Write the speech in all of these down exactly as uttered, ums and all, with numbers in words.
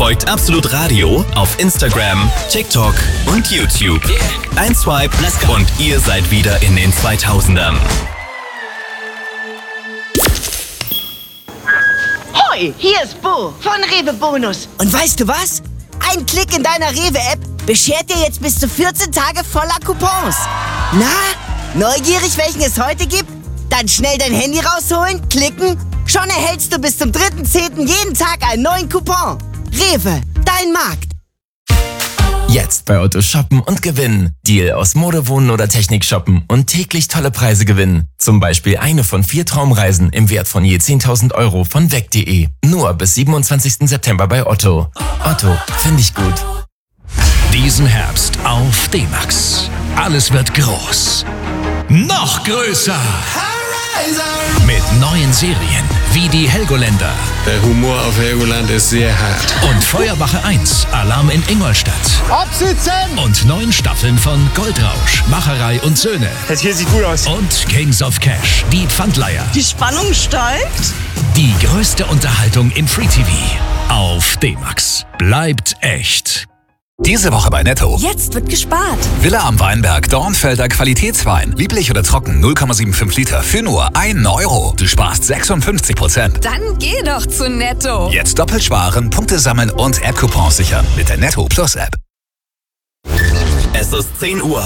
Folgt Absolut Radio auf Instagram, TikTok und YouTube. Ein Swipe und ihr seid wieder in den zweitausendern. Hoi, hier ist Bo von Rewe Bonus. Und weißt du was? Ein Klick in deiner Rewe-App beschert dir jetzt bis zu vierzehn Tage voller Coupons. Na, neugierig, welchen es heute gibt? Dann schnell dein Handy rausholen, klicken. Schon erhältst du bis zum dritten zehnten jeden Tag einen neuen Coupon. Rewe, dein Markt. Jetzt bei Otto shoppen und gewinnen. Deal aus Mode, Wohnen oder Technik shoppen und täglich tolle Preise gewinnen. Zum Beispiel eine von vier Traumreisen im Wert von je zehntausend Euro von weg punkt de. Nur bis siebenundzwanzigsten September bei Otto. Otto, finde ich gut. Diesen Herbst auf D-Max. Alles wird groß. Noch größer. Mit neuen Serien wie die Helgoländer. Der Humor auf Helgoland ist sehr hart. Und Feuerwache eins, Alarm in Ingolstadt. Absitzen! Und neun Staffeln von Goldrausch, Macherei und Söhne. Das hier sieht gut aus. Und Kings of Cash, die Pfandleiher. Die Spannung steigt. Die größte Unterhaltung im Free-T V. Auf D-Max. Bleibt echt. Diese Woche bei Netto. Jetzt wird gespart. Villa am Weinberg, Dornfelder Qualitätswein. Lieblich oder trocken, null Komma fünfundsiebzig Liter für nur einen Euro. Du sparst sechsundfünfzig Prozent. Dann geh doch zu Netto. Jetzt doppelt sparen, Punkte sammeln und App-Coupons sichern mit der Netto Plus App. Es ist zehn Uhr.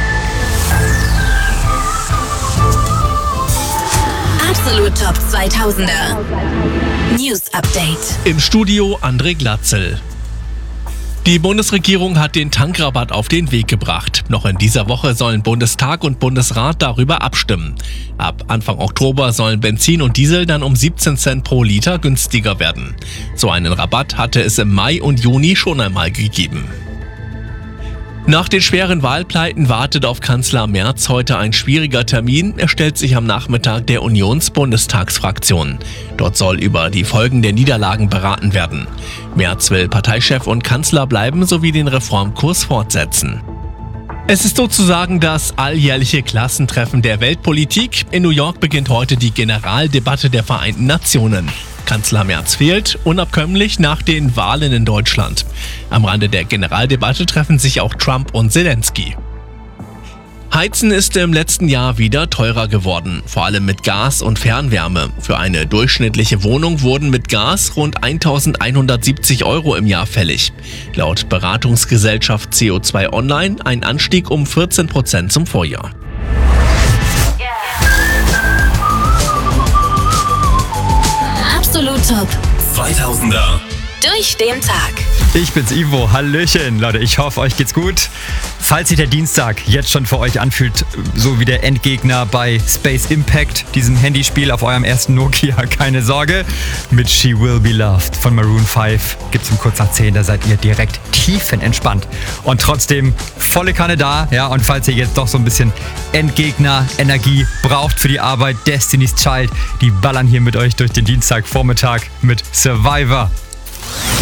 Absolut Top zweitausender. News Update. Im Studio André Glatzel. Die Bundesregierung hat den Tankrabatt auf den Weg gebracht. Noch in dieser Woche sollen Bundestag und Bundesrat darüber abstimmen. Ab Anfang Oktober sollen Benzin und Diesel dann um siebzehn Cent pro Liter günstiger werden. So einen Rabatt hatte es im Mai und Juni schon einmal gegeben. Nach den schweren Wahlpleiten wartet auf Kanzler Merz heute ein schwieriger Termin. Er stellt sich am Nachmittag der Unions-Bundestagsfraktion. Dort soll über die Folgen der Niederlagen beraten werden. Merz will Parteichef und Kanzler bleiben sowie den Reformkurs fortsetzen. Es ist sozusagen das alljährliche Klassentreffen der Weltpolitik. In New York beginnt heute die Generaldebatte der Vereinten Nationen. Kanzler Merz fehlt, unabkömmlich nach den Wahlen in Deutschland. Am Rande der Generaldebatte treffen sich auch Trump und Zelensky. Heizen ist im letzten Jahr wieder teurer geworden, vor allem mit Gas und Fernwärme. Für eine durchschnittliche Wohnung wurden mit Gas rund eintausendeinhundertsiebzig Euro im Jahr fällig. Laut Beratungsgesellschaft C O zwei Online ein Anstieg um vierzehn Prozent zum Vorjahr. Absolut Top zweitausender. durch den Tag. Ich bin's Ivo, hallöchen Leute, ich hoffe euch geht's gut. Falls sich der Dienstag jetzt schon für euch anfühlt, so wie der Endgegner bei Space Impact, diesem Handyspiel auf eurem ersten Nokia, keine Sorge. Mit She Will Be Loved von Maroon fünf gibt's um kurz nach zehn, da seid ihr direkt tiefenentspannt. Und trotzdem volle Kanne da, ja, und falls ihr jetzt doch so ein bisschen Endgegner-Energie braucht für die Arbeit, Destiny's Child, die ballern hier mit euch durch den Dienstagvormittag mit Survivor.